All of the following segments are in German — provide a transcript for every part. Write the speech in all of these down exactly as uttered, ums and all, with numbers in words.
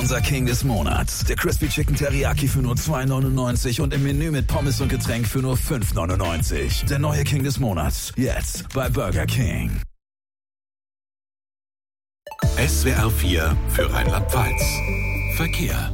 Unser King des Monats. Der Crispy Chicken Teriyaki für nur zwei neunundneunzig und im Menü mit Pommes und Getränk für nur fünf neunundneunzig. Der neue King des Monats. Jetzt bei Burger King. S W R vier für Rheinland-Pfalz. Verkehr.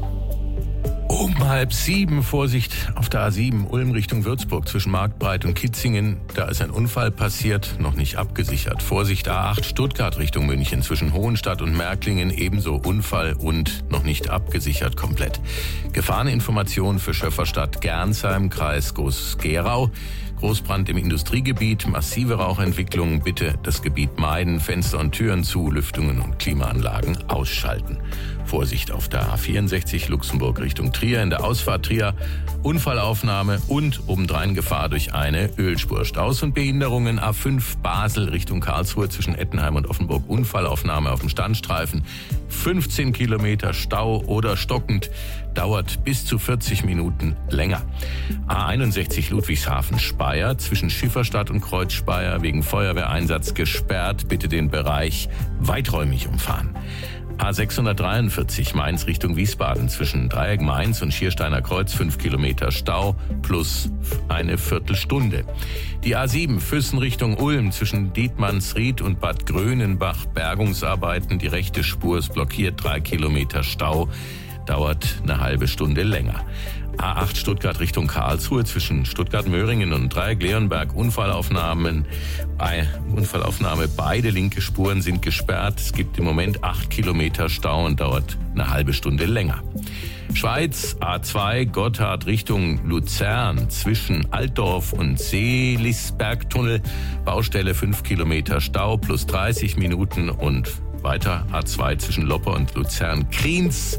Um halb sieben, Vorsicht auf der A sieben, Ulm Richtung Würzburg zwischen Marktbreit und Kitzingen. Da ist ein Unfall passiert, noch nicht abgesichert. Vorsicht A acht, Stuttgart Richtung München zwischen Hohenstadt und Märklingen, ebenso Unfall und noch nicht abgesichert komplett. Gefahreninformation für Schöfferstadt, Gernsheim, Kreis Groß-Gerau. Großbrand im Industriegebiet, massive Rauchentwicklung. Bitte das Gebiet meiden, Fenster und Türen zu, Lüftungen und Klimaanlagen ausschalten. Vorsicht auf der A vierundsechzig Luxemburg Richtung Trier, in der Ausfahrt Trier Unfallaufnahme und obendrein Gefahr durch eine Ölspur. Staus und Behinderungen. A fünf Basel Richtung Karlsruhe zwischen Ettenheim und Offenburg, Unfallaufnahme auf dem Standstreifen. fünfzehn Kilometer Stau oder stockend, dauert bis zu vierzig Minuten länger. A einundsechzig Ludwigshafen-Speyer zwischen Schifferstadt und Kreuzspeyer wegen Feuerwehreinsatz gesperrt. Bitte den Bereich weiträumig umfahren. A sechshundertdreiundvierzig Mainz Richtung Wiesbaden zwischen Dreieck Mainz und Schiersteiner Kreuz fünf Kilometer Stau plus eine Viertelstunde. Die A sieben Füssen Richtung Ulm zwischen Dietmannsried und Bad Grönenbach Bergungsarbeiten. Die rechte Spur ist blockiert, drei Kilometer Stau, dauert eine halbe Stunde länger. A acht Stuttgart Richtung Karlsruhe zwischen Stuttgart-Möhringen und Dreieck-Leonberg Unfallaufnahmen. Bei Unfallaufnahme, beide linke Spuren sind gesperrt. Es gibt im Moment acht Kilometer Stau und dauert eine halbe Stunde länger. Schweiz A zwei Gotthard Richtung Luzern zwischen Altdorf und Seelisbergtunnel. Baustelle fünf Kilometer Stau plus dreißig Minuten und weiter A zwei zwischen Lopper und Luzern-Kriens.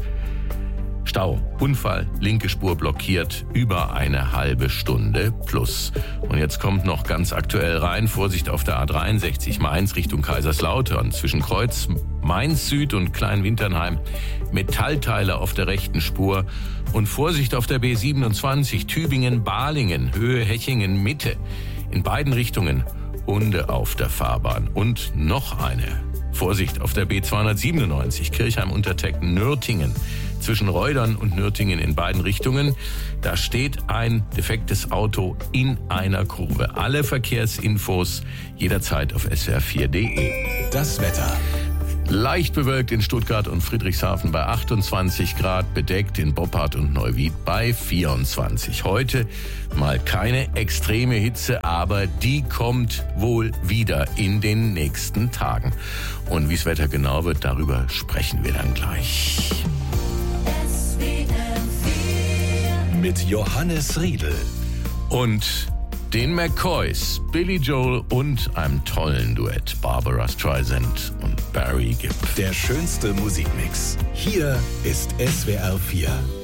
Stau, Unfall, linke Spur blockiert, über eine halbe Stunde plus. Und jetzt kommt noch ganz aktuell rein, Vorsicht auf der A dreiundsechzig Mainz Richtung Kaiserslautern zwischen Kreuz Mainz Süd und Kleinwinternheim. Metallteile auf der rechten Spur. Und Vorsicht auf der B siebenundzwanzig Tübingen-Balingen, Höhe Hechingen Mitte. In beiden Richtungen Hunde auf der Fahrbahn. Und noch eine. Vorsicht auf der B zweihundertsiebenundneunzig Kirchheim-Unterteck-Nürtingen. Zwischen Reudern und Nürtingen in beiden Richtungen. Da steht ein defektes Auto in einer Kurve. Alle Verkehrsinfos jederzeit auf S W R vier punkt de. Das Wetter. Leicht bewölkt in Stuttgart und Friedrichshafen bei achtundzwanzig Grad, bedeckt in Boppard und Neuwied bei vierundzwanzig. Heute mal keine extreme Hitze, aber die kommt wohl wieder in den nächsten Tagen. Und wie das Wetter genau wird, darüber sprechen wir dann gleich. Mit Johannes Riedl. Und den McCoys, Billy Joel und einem tollen Duett, Barbara Streisand und Barry Gibb. Der schönste Musikmix. Hier ist S W R vier.